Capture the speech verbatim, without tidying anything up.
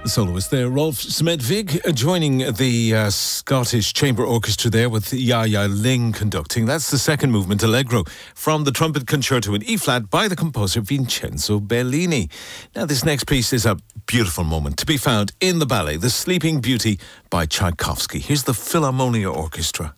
Soloist there, Rolf Smedvig, uh, joining the uh, Scottish Chamber Orchestra there with Yaya Ling conducting. That's the second movement, Allegro, from the Trumpet Concerto in E-flat by the composer Vincenzo Bellini. Now, this next piece is a beautiful moment to be found in the ballet, The Sleeping Beauty by Tchaikovsky. Here's the Philharmonia Orchestra.